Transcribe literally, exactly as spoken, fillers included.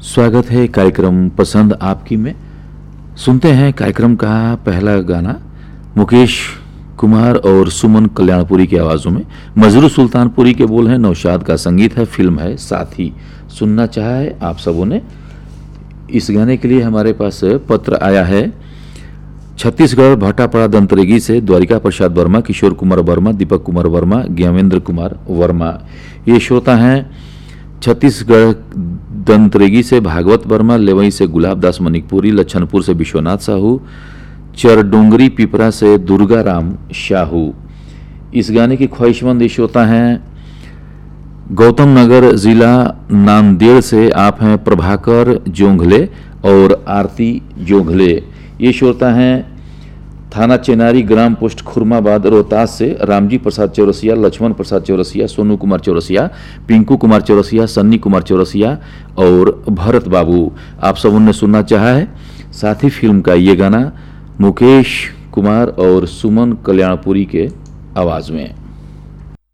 स्वागत है कार्यक्रम पसंद आपकी में। सुनते हैं कार्यक्रम का पहला गाना मुकेश कुमार और सुमन कल्याणपुरी की आवाज़ों में। मजरू सुल्तानपुरी के बोल हैं, नौशाद का संगीत है, फिल्म है साथी। सुनना चाहा है आप सबों ने। इस गाने के लिए हमारे पास पत्र आया है छत्तीसगढ़ भाटापड़ा दंतरेगी से द्वारिका प्रसाद वर्मा, किशोर कुमार वर्मा, दीपक कुमार वर्मा, ज्ञानेंद्र कुमार वर्मा। ये श्रोता हैं छत्तीसगढ़ दंतरेगी से भागवत वर्मा, लेवई से गुलाब दास मनिकपुरी, लच्छनपुर से विश्वनाथ साहू, चरडोंगरी पिपरा से दुर्गा राम शाहू। इस गाने की ख्वाहिशमंद श्रोता हैं गौतम नगर जिला नांदेड़ से आप हैं प्रभाकर जोंघले और आरती जोंघले। ये श्रोता हैं थाना चेनारी, ग्राम पोस्ट खुरमाबाद, रोहतास से रामजी प्रसाद चौरसिया, लक्ष्मण प्रसाद चौरसिया, सोनू कुमार चौरसिया, पिंकू कुमार चौरसिया, सन्नी कुमार चौरसिया और भरत बाबू। आप सब उनने सुनना चाहा है साथी फिल्म का ये गाना मुकेश कुमार और सुमन कल्याणपुरी के आवाज़ में।